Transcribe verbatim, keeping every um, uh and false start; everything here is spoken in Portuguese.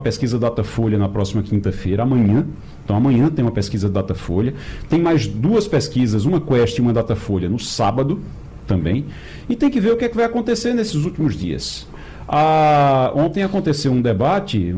pesquisa Datafolha na próxima quinta-feira, amanhã. Então amanhã tem uma pesquisa Datafolha. Tem mais duas pesquisas, uma Quest e uma Datafolha no sábado também. E tem que ver o que é que vai acontecer nesses últimos dias. Ah, ontem aconteceu um debate,